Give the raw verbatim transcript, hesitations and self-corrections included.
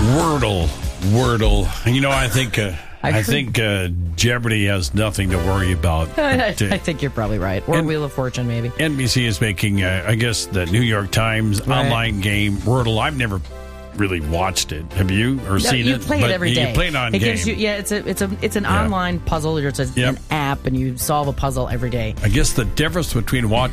Wordle, Wordle. You know, I think uh, I, I think uh, Jeopardy has nothing to worry about. I, I think you're probably right. Or and, Wheel of Fortune, maybe. N B C is making, uh, I guess, the New York Times right. online game Wordle. I've never really watched it. Have you or no, seen you it? Play it every day. You play it on it game. Gives you, yeah, it's a it's a it's an yeah. online puzzle. It's a, yep. an app, and you solve a puzzle every day. I guess the difference between watching